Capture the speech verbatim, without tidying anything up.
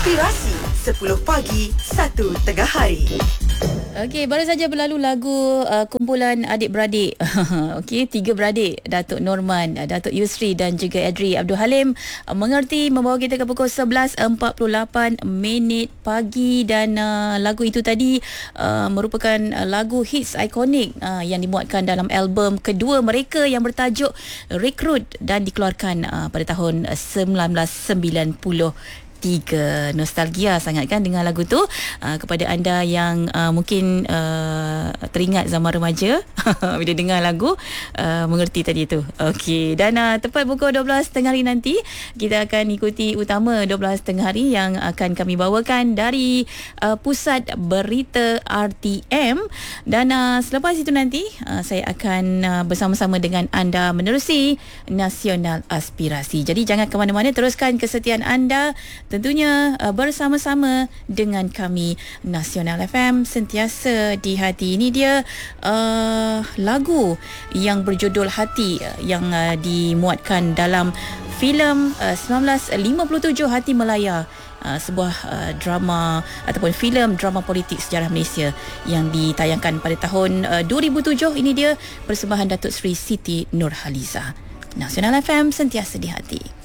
Aspirasi sepuluh pagi, satu tengah hari. Okey, baru saja berlalu lagu uh, kumpulan adik-beradik. Okey, tiga beradik, Datuk Norman, Datuk Yusri dan juga Adri Abdul Halim uh, mengerti membawa kita ke pukul sebelas empat puluh lapan minit pagi dan uh, lagu itu tadi uh, merupakan uh, lagu hits ikonik uh, yang dimuatkan dalam album kedua mereka yang bertajuk Recruit dan dikeluarkan uh, pada tahun uh, sembilan belas sembilan puluh tiga. Nostalgia sangat kan dengan lagu tu. Uh, kepada anda yang uh, mungkin uh, teringat zaman remaja bila dengar lagu, uh, mengerti tadi tu. Okey, dan uh, tepat pukul dua belas tengah hari nanti kita akan ikuti utama dua belas tengah hari yang akan kami bawakan dari uh, Pusat Berita R T M. Dan uh, selepas itu nanti uh, saya akan uh, bersama-sama dengan anda menerusi Nasional Aspirasi. Jadi jangan ke mana-mana, teruskan kesetiaan anda tentunya uh, bersama-sama dengan kami Nasional F M, sentiasa di hati. Ini dia uh, lagu yang berjudul Hati uh, yang uh, dimuatkan dalam filem uh, sembilan belas lima puluh tujuh Hati Melaya, uh, sebuah uh, drama ataupun filem drama politik sejarah Malaysia yang ditayangkan pada tahun uh, dua ribu tujuh. Ini dia persembahan Datuk Seri Siti Nurhaliza. Nasional F M, sentiasa di hati.